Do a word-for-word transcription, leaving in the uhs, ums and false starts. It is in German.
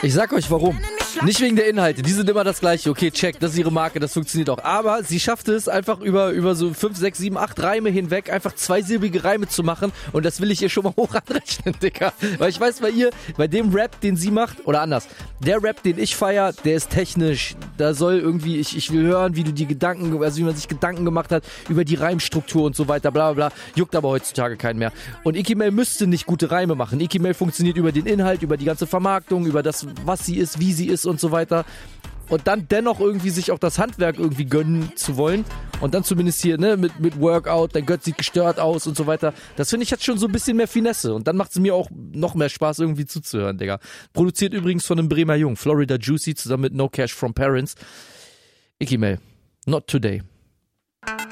Ich sag euch warum. Nicht wegen der Inhalte, die sind immer das gleiche. Okay, check, das ist ihre Marke, das funktioniert auch. Aber sie schafft es einfach über, über so fünf, sechs, sieben, acht Reime hinweg, einfach zweisilbige Reime zu machen. Und das will ich ihr schon mal hoch anrechnen, Digga. Weil ich weiß bei ihr, bei dem Rap, den sie macht, oder anders, der Rap, den ich feier, der ist technisch. Da soll irgendwie, ich, ich will hören, wie du die Gedanken, also wie man sich Gedanken gemacht hat über die Reimstruktur und so weiter, bla bla bla. Juckt aber heutzutage keinen mehr. Und Ikimel müsste nicht gute Reime machen. Ikimel funktioniert über den Inhalt, über die ganze Vermarktung, über das, was sie ist, wie sie ist und so weiter. Und dann dennoch irgendwie sich auch das Handwerk irgendwie gönnen zu wollen. Und dann zumindest hier, ne, mit, mit Workout, dein Gött sieht gestört aus und so weiter. Das finde ich hat schon so ein bisschen mehr Finesse. Und dann macht es mir auch noch mehr Spaß, irgendwie zuzuhören, Digga. Produziert übrigens von einem Bremer Jung, Florida Juicy, zusammen mit No Cash from Parents. Ikimel, not today.